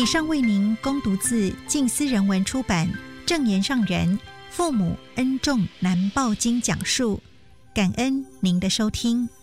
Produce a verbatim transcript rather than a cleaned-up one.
以上为您攻读自静思人文出版正言上人父母恩重难报经讲述，感恩您的收听。